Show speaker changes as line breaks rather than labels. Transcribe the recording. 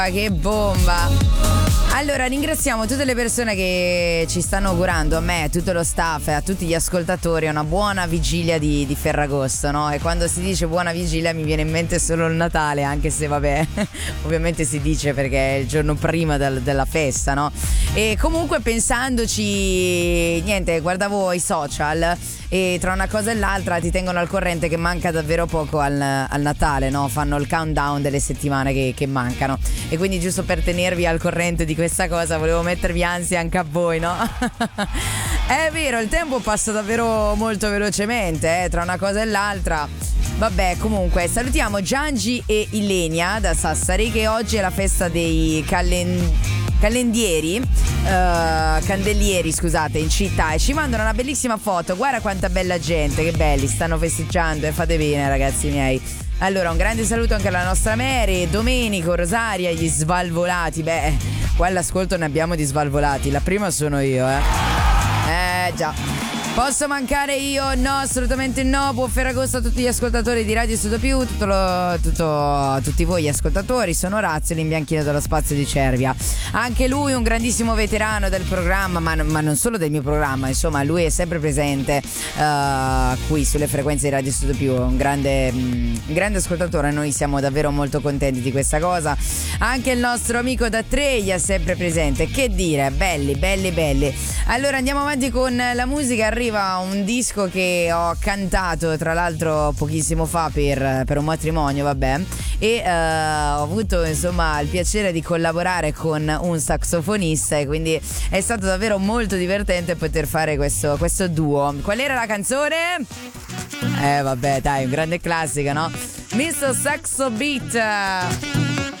Che bomba! Allora, ringraziamo tutte le persone che ci stanno augurando, a me, a tutto lo staff e a tutti gli ascoltatori, una buona vigilia di Ferragosto, no? E quando si dice buona vigilia mi viene in mente solo il Natale, anche se vabbè, ovviamente si dice perché è il giorno prima della festa, no? E comunque pensandoci, niente, guardavo i social e tra una cosa e l'altra ti tengono al corrente che manca davvero poco al Natale, no? Fanno il countdown delle settimane che mancano, e quindi giusto per tenervi al corrente di questa cosa volevo mettervi ansia anche a voi, no? È vero, il tempo passa davvero molto velocemente, tra una cosa e l'altra. Vabbè, comunque salutiamo Giangi e Ilenia da Sassari, che oggi è la festa dei candelieri, scusate, in città, e ci mandano una bellissima foto. Guarda quanta bella gente, che belli, stanno festeggiando e fate bene, ragazzi miei. Allora, un grande saluto anche alla nostra Mary, Domenico, Rosaria, gli svalvolati. Beh, qua all'ascolto ne abbiamo di svalvolati. La prima sono io, già. Posso mancare io? No, assolutamente no. Buon Ferragosto a tutti gli ascoltatori di Radio Studio Più, tutti voi gli ascoltatori. Sono Orazio, l'imbianchino dello spazio di Cervia. Anche lui un grandissimo veterano del programma, ma non solo del mio programma, insomma, lui è sempre presente qui sulle frequenze di Radio Studio Più, un grande ascoltatore. Noi siamo davvero molto contenti di questa cosa. Anche il nostro amico da Treglia è sempre presente. Che dire, belli. Allora andiamo avanti con la musica. Arriva un disco che ho cantato tra l'altro pochissimo fa per un matrimonio, vabbè, e ho avuto insomma il piacere di collaborare con un saxofonista, e quindi è stato davvero molto divertente poter fare questo duo. Qual era la canzone? Vabbè, dai, un grande classico, no? Mr. Saxo Beat.